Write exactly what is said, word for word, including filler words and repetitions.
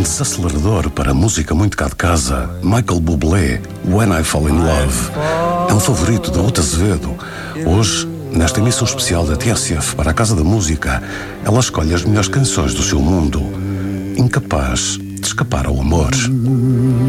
em desacelerador para música muito cá de casa, Michael Bublé, When I Fall in Love. É um favorito de Ruth Azevedo. Hoje, nesta emissão especial da T S F para a Casa da Música, ela escolhe as melhores canções do seu mundo, incapaz de escapar ao amor.